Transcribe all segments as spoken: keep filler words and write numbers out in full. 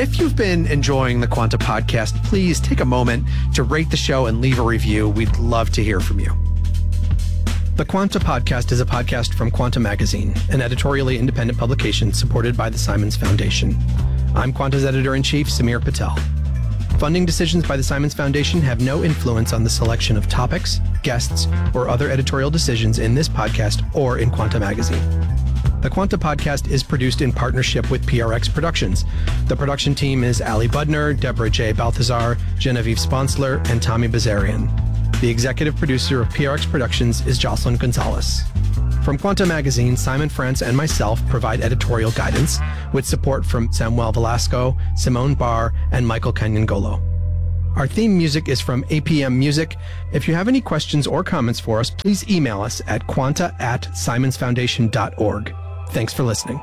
If you've been enjoying the Quanta podcast, please take a moment to rate the show and leave a review. We'd love to hear from you. The Quanta Podcast is a podcast from Quanta Magazine, an editorially independent publication supported by the Simons Foundation. I'm Quanta's editor-in-chief, Samir Patel. Funding decisions by the Simons Foundation have no influence on the selection of topics, guests, or other editorial decisions in this podcast or in Quanta Magazine. The Quanta Podcast is produced in partnership with P R X Productions. The production team is Ali Budner, Deborah J. Balthazar, Genevieve Sponsler, and Tommy Bazarian. The executive producer of P R X Productions is Jocelyn Gonzalez. From Quanta Magazine, Simon France and myself provide editorial guidance with support from Samuel Velasco, Simone Barr, and Michael Canyangolo. Our theme music is from A P M Music. If you have any questions or comments for us, please email us at quanta at simonsfoundation dot org. Thanks for listening.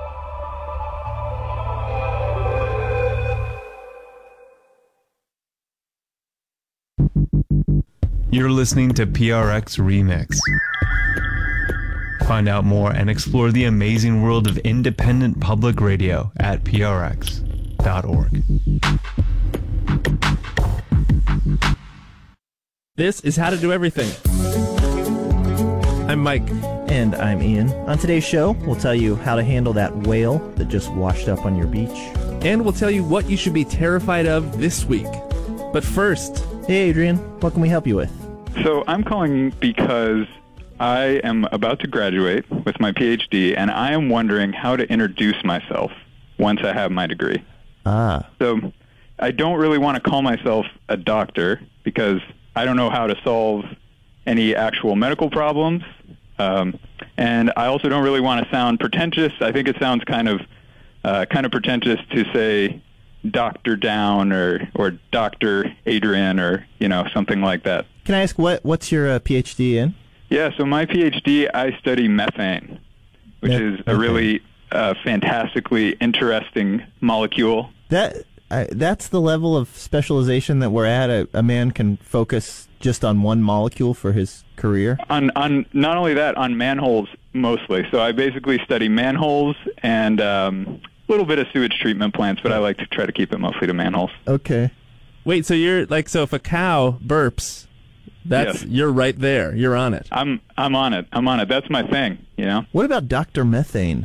You're listening to P R X Remix. Find out more and explore the amazing world of independent public radio at P R X dot org. This is How to Do Everything. I'm Mike. And I'm Ian. On today's show, we'll tell you how to handle that whale that just washed up on your beach. And we'll tell you what you should be terrified of this week. But first... Hey, Adrian. What can we help you with? So I'm calling because I am about to graduate with my P H D, and I am wondering how to introduce myself once I have my degree. Ah. So I don't really want to call myself a doctor because I don't know how to solve any actual medical problems. Um, and I also don't really want to sound pretentious. I think it sounds kind of uh, kind of pretentious to say Doctor Down or, or Doctor Adrian or, you know, something like that. Can I ask what what's your uh, P H D in? Yeah, so my P H D, I study methane, which Meth- is a really uh, fantastically interesting molecule. That I, that's the level of specialization that we're at. A, a man can focus just on one molecule for his career? On on not only that, on manholes mostly. So I basically study manholes and um, a little bit of sewage treatment plants, but I like to try to keep it mostly to manholes. Okay. Wait, so you're like, so if a cow burps, that's Yes. you're right there. You're on it. I'm I'm on it. I'm on it. That's my thing, you know? What about Doctor Methane?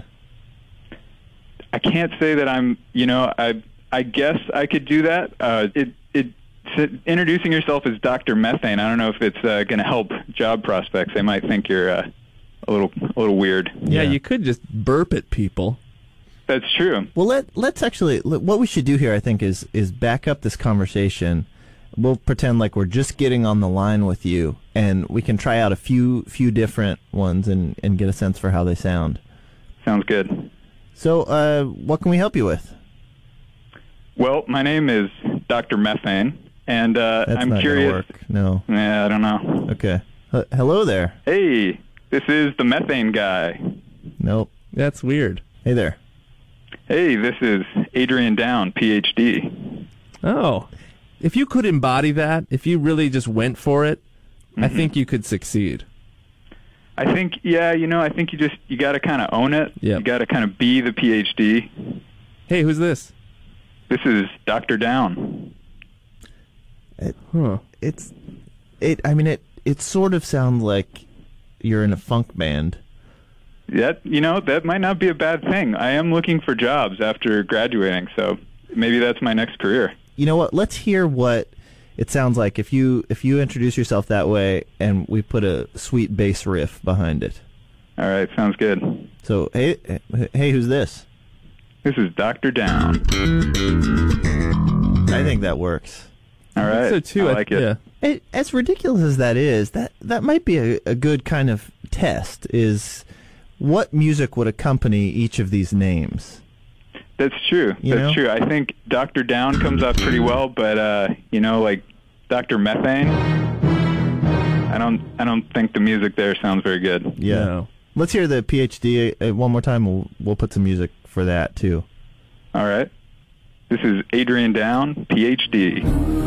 I can't say that I'm, you know, I I guess I could do that. Uh, it it introducing yourself as Doctor Methane, I don't know if it's uh, going to help job prospects. They might think you're uh, a little a little weird. Yeah, Yeah. you could just burp at people. That's true. Well, let let's actually what we should do here, I think, is is back up this conversation. We'll pretend like we're just getting on the line with you, and we can try out a few few different ones and, and get a sense for how they sound. Sounds good. So, uh, what can we help you with? Well, my name is Doctor Methane, and uh, That's I'm not curious. gonna work. No. Yeah, I don't know. Okay. H- hello there. Hey, this is the methane guy. Nope. That's weird. Hey there. Hey, this is Adrian Down, P H D. Oh, if you could embody that, if you really just went for it, Mm-hmm. I think you could succeed. I think, yeah, you know, I think you just, you got to kind of own it. Yep. You got to kind of be the P H D. Hey, who's this? This is Doctor Down. Huh. It's it. I mean, it. It sort of sounds like you're in a funk band. That, you know, that might not be a bad thing. I am looking for jobs after graduating, so maybe that's my next career. You know what? Let's hear what it sounds like if you if you introduce yourself that way, and we put a sweet bass riff behind it. All right, sounds good. So, hey, hey, who's this? This is Doctor Down. I think that works. All right, So too, I like it. Yeah. It, as ridiculous as that is, that that might be a, a good kind of test. Is what music would accompany each of these names? That's true. You That's know? true. I think Doctor Down comes off pretty well, but uh, you know, like Doctor Methane, I don't, I don't think the music there sounds very good. Yeah. No. Let's hear the P H D uh, one more time. We'll we'll put some music for that too. All right. This is Adrian Down, P H D.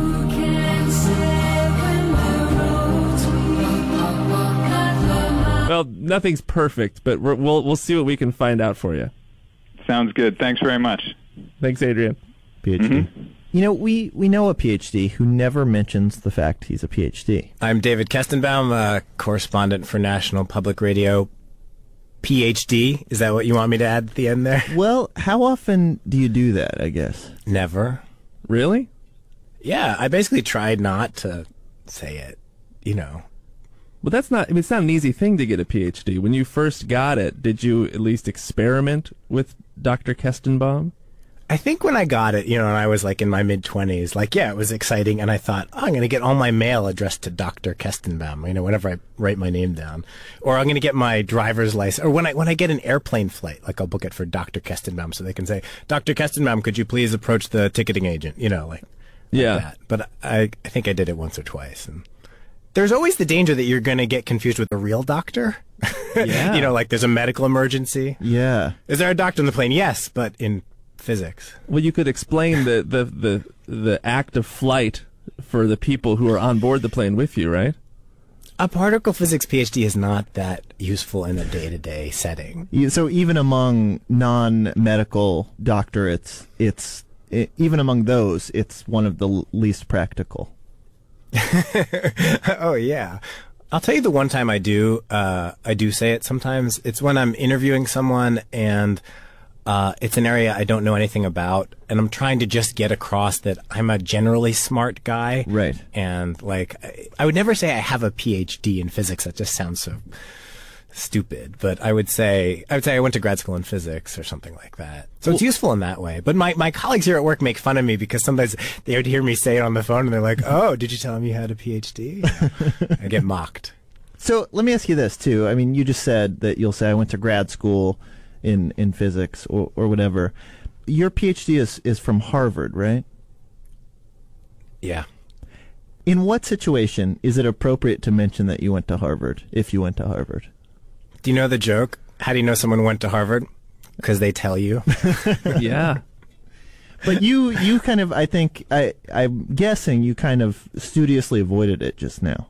Well, nothing's perfect, but we're, we'll we'll see what we can find out for you. Sounds good. Thanks very much. Thanks, Adrian. PhD. Mm-hmm. You know, we, we know a PhD who never mentions the fact he's a PhD. I'm David Kestenbaum, a correspondent for National Public Radio. PhD, is that what you want me to add at the end there? Well, how often do you do that, I guess? Never. Really? Yeah, I basically tried not to say it, you know. Well, that's not, I mean, it's not an easy thing to get a PhD. When you first got it, did you at least experiment with Doctor Kestenbaum? I think when I got it, you know, and I was like in my mid-twenties, like, yeah, it was exciting, and I thought, oh, I'm going to get all my mail addressed to Doctor Kestenbaum, you know, whenever I write my name down. Or I'm going to get my driver's license, or when I when I get an airplane flight, like I'll book it for Doctor Kestenbaum, so they can say, Doctor Kestenbaum, could you please approach the ticketing agent, you know, like, like Yeah. that. But I, I think I did it once or twice, and there's always the danger that you're going to get confused with a real doctor. Yeah. You know, like there's a medical emergency. Yeah. Is there a doctor on the plane? Yes, but in physics. Well, you could explain the, the, the, the act of flight for the people who are on board the plane with you, right? A particle physics PhD is not that useful in a day-to-day setting. You- So even among non-medical doctorates, it's i even among those, it's one of the l- least practical. Oh, yeah. I'll tell you the one time I do, uh, I do say it sometimes. It's when I'm interviewing someone and uh, it's an area I don't know anything about, and I'm trying to just get across that I'm a generally smart guy. Right. And, like, I, I would never say I have a PhD in physics. That just sounds so stupid. But I would say, I would say I went to grad school in physics or something like that. So it's useful in that way. But my, my colleagues here at work make fun of me because sometimes they would hear me say it on the phone and they're like, oh, did you tell him you had a PhD? I get mocked. So let me ask you this too. I mean, you just said that you'll say I went to grad school in in physics or or whatever. Your PhD is is from Harvard, right? Yeah. In what situation is it appropriate to mention that you went to Harvard if you went to Harvard? Do you know the joke? How do you know someone went to Harvard? Because they tell you. Yeah. But you you kind of I think I I'm guessing you kind of studiously avoided it just now.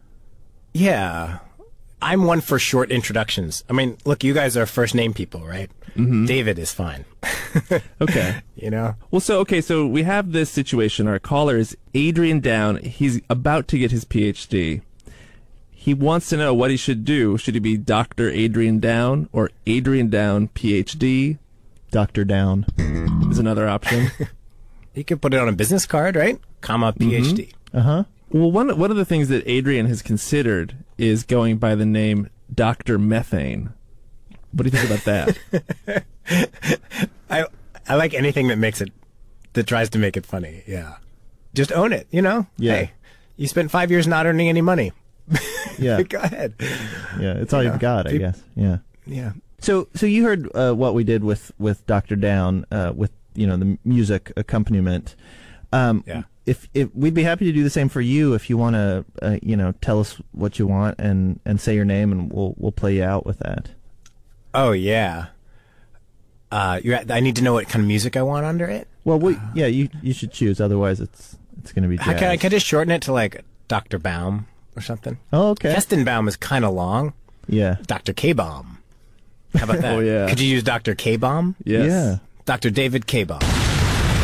Yeah. I'm one for short introductions. I mean, look, you guys are first name people, right? Mm-hmm. David is fine. Okay. You know? Well, so, okay, so we have this situation. Our caller is Adrian Down. He's about to get his PhD. He wants to know what he should do. Should he be Doctor Adrian Down or Adrian Down PhD? Doctor Down. Is another option. You could put it on a business card, right? Comma, PhD. Uh-huh. Well, one one of the things that Adrian has considered is going by the name Doctor Methane. What do you think about that? I I like anything that makes it, that tries to make it funny, yeah. Just own it, you know? Yeah. Hey, you spent five years not earning any money. Yeah. Go ahead. Yeah, it's all Yeah. you've got, I Peop- guess. Yeah. Yeah. So, so you heard uh, what we did with with Doctor Down, uh, with you know the music accompaniment. Um, Yeah. If if we'd be happy to do the same for you, if you want to, uh, you know, tell us what you want and, and say your name, and we'll we'll play you out with that. Oh, yeah. Uh, you I need to know what kind of music I want under it. Well, we, yeah, you you should choose. Otherwise, it's it's going to be. How jazz. can I, can I just shorten it to like Doctor Baum or something? Oh, okay. Kestenbaum is kind of long. Yeah. Doctor K-Baum. How about that? Oh, yeah. Could you use Doctor K-Baum? Yes. Yeah. Doctor David K-Baum.